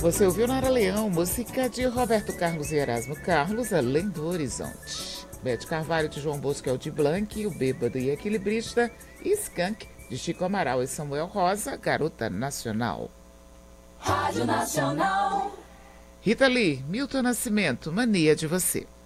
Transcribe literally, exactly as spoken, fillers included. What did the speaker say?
Você ouviu Nara Leão, música de Roberto Carlos e Erasmo Carlos, Além do Horizonte. Bete Carvalho de João Bosco e Aldir Blanc, O Bêbado e Equilibrista, e Skank de Chico Amaral e Samuel Rosa, Garota Nacional. Rádio Nacional. Rita Lee, Milton Nascimento, Mania de Você.